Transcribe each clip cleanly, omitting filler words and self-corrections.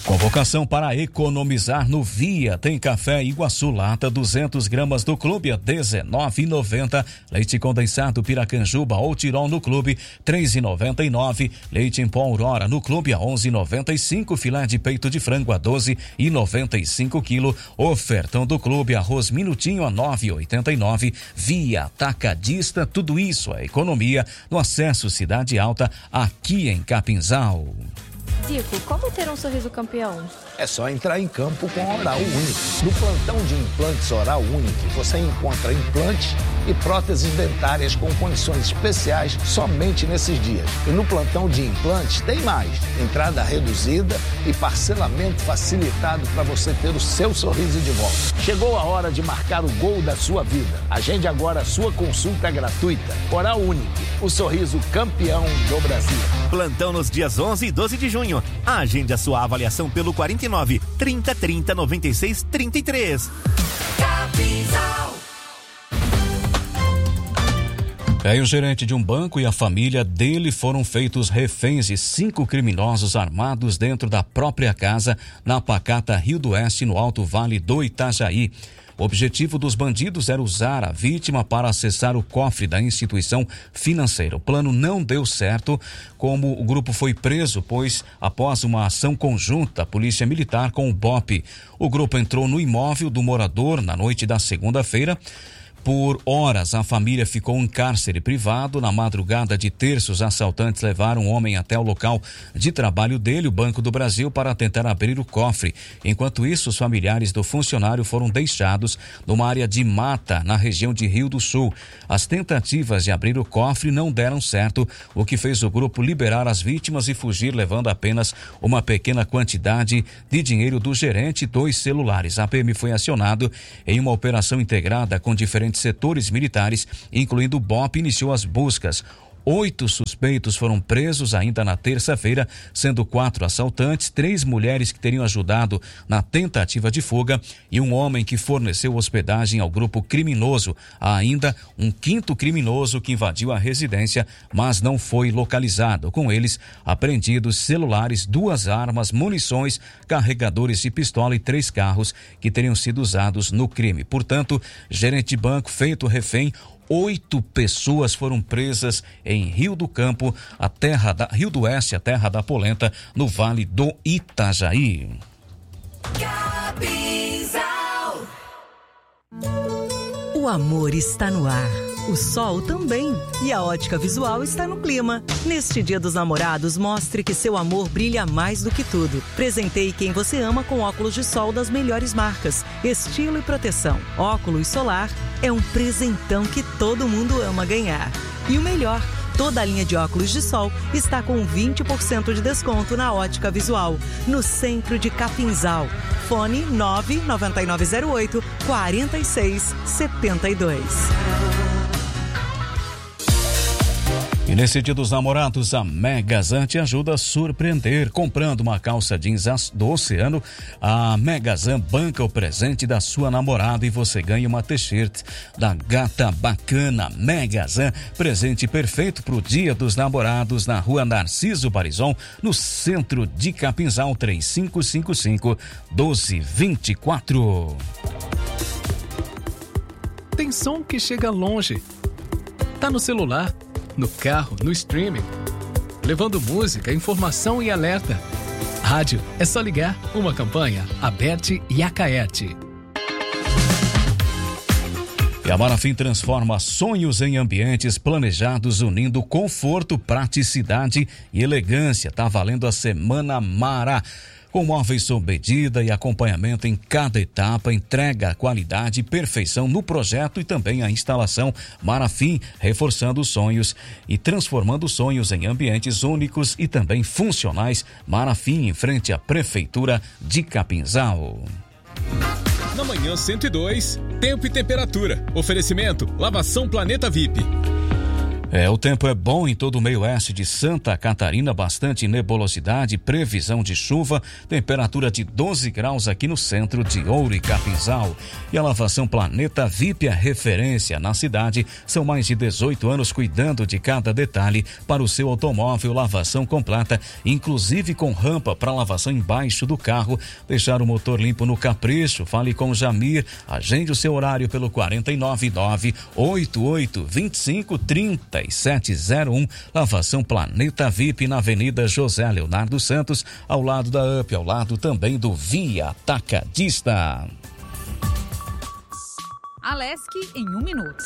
Convocação para economizar no Via. Tem café Iguaçu lata 200 gramas do clube a R$19,90. Leite condensado Piracanjuba ou Tirol no clube R$3,99. Leite em pó Aurora no clube a R$11,95. Filé de peito de frango a R$12,95 quilo. Ofertão do clube arroz minutinho a R$9,89. Via Atacadista, tudo isso é economia no acesso Cidade Alta aqui em Capinzal. Zico, como ter um sorriso campeão? É só entrar em campo com a Oral Unique. No plantão de implantes Oral Unique, você encontra implantes e próteses dentárias com condições especiais somente nesses dias. E no plantão de implantes tem mais. Entrada reduzida e parcelamento facilitado para você ter o seu sorriso de volta. Chegou a hora de marcar o gol da sua vida. Agende agora a sua consulta gratuita. Oral Unique, o sorriso campeão do Brasil. Plantão nos dias 11 e 12 de junho. Agende a sua avaliação pelo 49 30 30 96 33. Capinzal. O gerente de um banco e a família dele foram feitos reféns de 5 criminosos armados dentro da própria casa na pacata Rio do Oeste, no Alto Vale do Itajaí. O objetivo dos bandidos era usar a vítima para acessar o cofre da instituição financeira. O plano não deu certo, como o grupo foi preso, pois após uma ação conjunta, a Polícia Militar com o BOPE, o grupo entrou no imóvel do morador na noite da segunda-feira. Por horas, a família ficou em cárcere privado. Na madrugada de terça, os assaltantes levaram o homem até o local de trabalho dele, o Banco do Brasil, para tentar abrir o cofre. Enquanto isso, os familiares do funcionário foram deixados numa área de mata, na região de Rio do Sul. As tentativas de abrir o cofre não deram certo, o que fez o grupo liberar as vítimas e fugir, levando apenas uma pequena quantidade de dinheiro do gerente e 2 celulares. A PM foi acionado em uma operação integrada com diferentes setores militares, incluindo o BOPE, iniciou as buscas. 8 suspeitos foram presos ainda na terça-feira, sendo 4 assaltantes, 3 mulheres que teriam ajudado na tentativa de fuga e um homem que forneceu hospedagem ao grupo criminoso. Há ainda um 5º criminoso que invadiu a residência, mas não foi localizado. Com eles, apreendidos celulares, 2 armas, munições, carregadores de pistola e 3 carros que teriam sido usados no crime. Portanto, gerente de banco feito refém. 8 pessoas foram presas em Rio do Campo, Rio do Oeste, a terra da polenta, no Vale do Itajaí. Capinzal. O amor está no ar. O sol também. E a Ótica Visual está no clima. Neste Dia dos Namorados, mostre que seu amor brilha mais do que tudo. Presenteie quem você ama com óculos de sol das melhores marcas, estilo e proteção. Óculos solar é um presentão que todo mundo ama ganhar. E o melhor, toda a linha de óculos de sol está com 20% de desconto na Ótica Visual, no centro de Capinzal. Fone 99908-4672. E nesse Dia dos Namorados, a Megazan te ajuda a surpreender. Comprando uma calça jeans do Oceano, a Megazan banca o presente da sua namorada e você ganha uma t-shirt da Gata Bacana. Megazan, presente perfeito para o Dia dos Namorados, na Rua Narciso Barizon, no centro de Capinzal, 3555-1224. Tem som que chega longe. Tá no celular, no carro, no streaming, levando música, informação e alerta. Rádio, é só ligar. Uma campanha, Aberte e Acaerte. E a Marafim transforma sonhos em ambientes planejados, unindo conforto, praticidade e elegância. Tá valendo a Semana Mara. Com móveis sob medida e acompanhamento em cada etapa, entrega a qualidade e perfeição no projeto e também a instalação. Marafim, reforçando os sonhos e transformando sonhos em ambientes únicos e também funcionais. Marafim, em frente à Prefeitura de Capinzal. Na manhã 102, tempo e temperatura. Oferecimento, Lavação Planeta VIP. O tempo é bom em todo o meio oeste de Santa Catarina, bastante nebulosidade, previsão de chuva, temperatura de 12 graus aqui no centro de Ouro e Capinzal. E a Lavação Planeta VIP é referência na cidade. São mais de 18 anos cuidando de cada detalhe para o seu automóvel. Lavação completa, inclusive com rampa para lavação embaixo do carro. Deixar o motor limpo no capricho. Fale com o Jamir. Agende o seu horário pelo 499-8825-3701. Lavação Planeta VIP na Avenida José Leonardo Santos, ao lado da UP, ao lado também do Via Atacadista. Alesc em 1 minuto.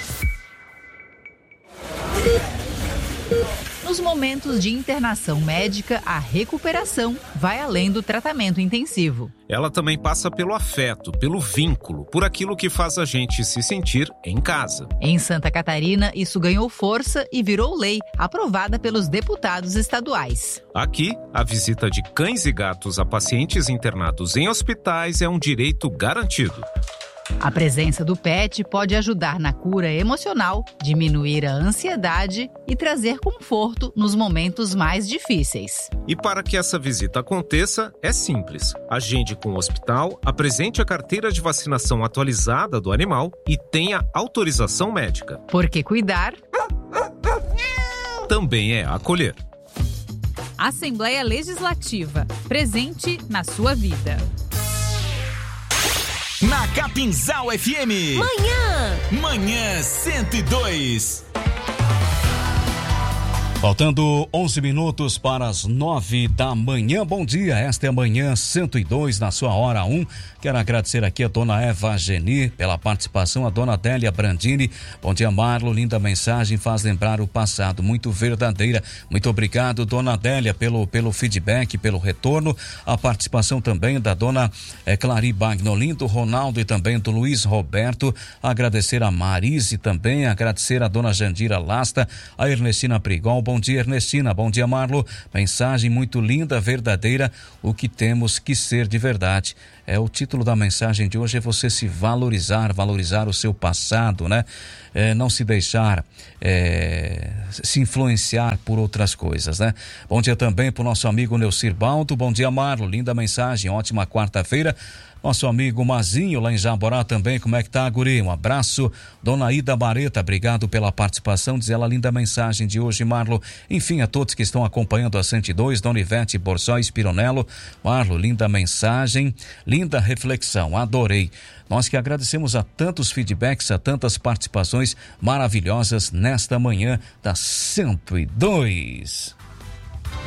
Nos momentos de internação médica, a recuperação vai além do tratamento intensivo. Ela também passa pelo afeto, pelo vínculo, por aquilo que faz a gente se sentir em casa. Em Santa Catarina, isso ganhou força e virou lei, aprovada pelos deputados estaduais. Aqui, a visita de cães e gatos a pacientes internados em hospitais é um direito garantido. A presença do pet pode ajudar na cura emocional, diminuir a ansiedade e trazer conforto nos momentos mais difíceis. E para que essa visita aconteça, é simples. Agende com o hospital, apresente a carteira de vacinação atualizada do animal e tenha autorização médica. Porque cuidar também é acolher. Assembleia Legislativa, presente na sua vida. Na Capinzal FM. Manhã 102. Faltando 11 minutos para as 9 da manhã. Bom dia, esta é a Manhã 102 na sua hora 1. Quero agradecer aqui a dona Eva Geni pela participação, a dona Adélia Brandini. Bom dia, Marlo, linda mensagem, faz lembrar o passado, muito verdadeira. Muito obrigado, dona Adélia, pelo feedback, pelo retorno. A participação também da dona Clari Bagnolin, do Ronaldo e também do Luiz Roberto. Agradecer a Marise também, agradecer a dona Jandira Lasta, a Ernestina Prigol. Bom dia, Ernestina. Bom dia, Marlo. Mensagem muito linda, verdadeira, o que temos que ser de verdade. O título da mensagem de hoje é você se valorizar o seu passado, né? Não se deixar se influenciar por outras coisas, né? Bom dia também para o nosso amigo Neucir Baldo. Bom dia, Marlo. Linda mensagem, ótima quarta-feira. Nosso amigo Mazinho, lá em Jaborá também, como é que tá, guri? Um abraço. Dona Ida Bareta, obrigado pela participação, diz ela, linda mensagem de hoje, Marlo. Enfim, a todos que estão acompanhando a 102, Dona Ivete Borsóis Pironello. Marlo, linda mensagem, linda reflexão, adorei. Nós que agradecemos a tantos feedbacks, a tantas participações maravilhosas nesta manhã da 102.